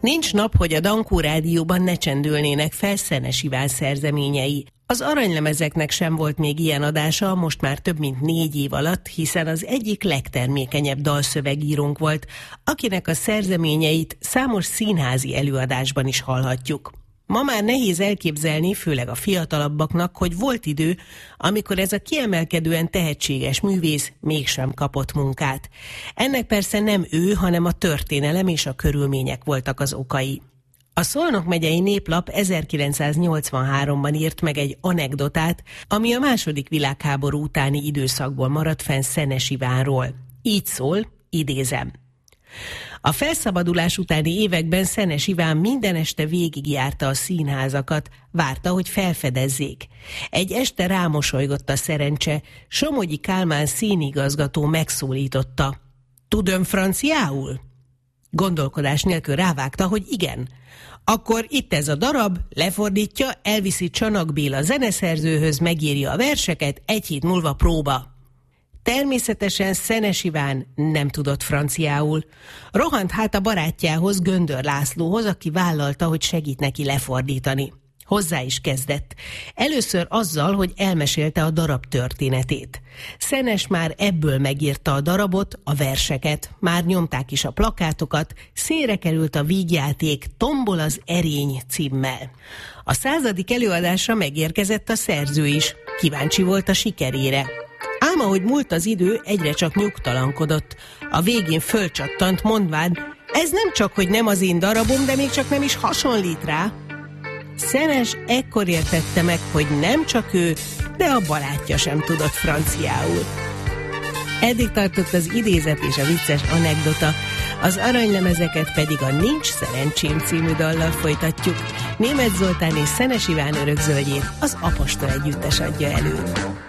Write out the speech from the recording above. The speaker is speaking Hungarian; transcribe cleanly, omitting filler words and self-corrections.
Nincs nap, hogy a Dankó Rádióban ne csendülnének fel Szenes Iván szerzeményei. Az aranylemezeknek sem volt még ilyen adása, most már több mint 4 év alatt, hiszen az egyik legtermékenyebb dalszövegírónk volt, akinek a szerzeményeit számos színházi előadásban is hallhatjuk. Ma már nehéz elképzelni, főleg a fiatalabbaknak, hogy volt idő, amikor ez a kiemelkedően tehetséges művész mégsem kapott munkát. Ennek persze nem ő, hanem a történelem és a körülmények voltak az okai. A Szolnok megyei Néplap 1983-ban írt meg egy anekdotát, ami a II. Világháború utáni időszakból maradt fenn Szenes Ivánról. Így szól, idézem. A felszabadulás utáni években Szenes Iván minden este végigjárta a színházakat, várta, hogy felfedezzék. Egy este rámosolygott a szerencse, Somogyi Kálmán színigazgató megszólította. Tud ön franciául? Gondolkodás nélkül rávágta, hogy igen. Akkor itt ez a darab, lefordítja, elviszi Csanak Béla zeneszerzőhöz, megírja a verseket, 1 hét múlva próba. Természetesen Szenes Iván nem tudott franciául. Rohant hát a barátjához, Göndör Lászlóhoz, aki vállalta, hogy segít neki lefordítani. Hozzá is kezdett. Először azzal, hogy elmesélte a darab történetét. Szenes már ebből megírta a darabot, a verseket, már nyomták is a plakátokat, színre került a vígjáték Tombol az erény címmel. A 100. előadásra megérkezett a szerző is. Kíváncsi volt a sikerére. Ám ahogy múlt az idő, egyre csak nyugtalankodott. A végén fölcsattant, mondván, ez nem csak, hogy nem az én darabom, de még csak nem is hasonlít rá. Szenes ekkor értette meg, hogy nem csak ő, de a barátja sem tudott franciául. Eddig tartott az idézet és a vicces anekdota, az aranylemezeket pedig a Nincs szerencsém című dallal folytatjuk. Németh Zoltán és Szenes Iván örökzöldjét az Apostol együttes adja elő.